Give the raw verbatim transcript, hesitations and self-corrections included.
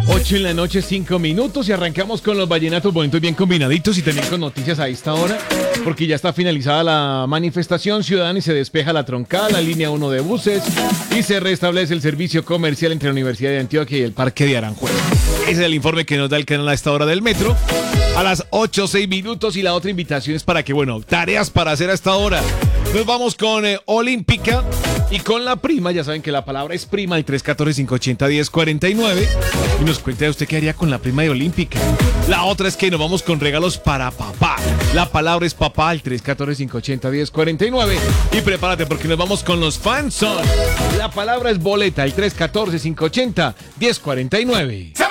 ocho en la noche, cinco minutos y arrancamos con los vallenatos bonitos bien combinaditos y también con noticias a esta hora, porque ya está finalizada la manifestación ciudadana y se despeja la troncal, la línea uno de buses y se restablece el servicio comercial entre la Universidad de Antioquia y el Parque de Aranjuez. Ese es el informe que nos da el canal a esta hora del metro. A las ocho, seis minutos y la otra invitación es para que, bueno, tareas para hacer a esta hora. Nos vamos con eh, Olímpica y con la prima, ya saben que la palabra es prima, el tres uno cuatro, cinco ocho cero, uno cero cuatro nueve. Y nos cuenta usted qué haría con la prima de Olímpica. La otra es que nos vamos con regalos para papá. La palabra es papá, el tres uno cuatro, cinco ocho cero, uno cero cuatro nueve. Y prepárate porque nos vamos con los fans son. La palabra es boleta, el tres uno cuatro, cinco ocho cero, uno cero cuatro nueve.